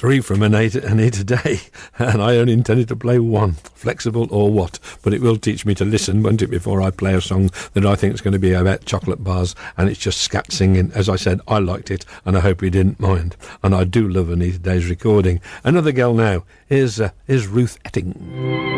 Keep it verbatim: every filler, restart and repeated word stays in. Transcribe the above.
three from Anita, Anita Day, and I only intended to play one. Flexible or what? But it will teach me to listen, won't it, before I play a song that I think is going to be about chocolate bars, and it's just scat singing. As I said, I liked it, and I hope you didn't mind. And I do love Anita Day's recording. Another girl now is, uh, is Ruth Etting.